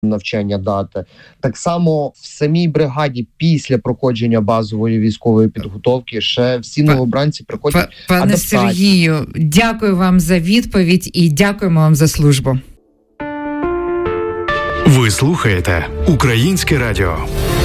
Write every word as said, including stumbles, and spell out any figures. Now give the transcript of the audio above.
навчання дати. Так само в самій бригаді після проходження базової військової підготовки ще всі новобранці приходять Пане адаптації. Сергію, дякую вам за відповідь і дякуємо вам за службу. Ви слухаєте Українське радіо.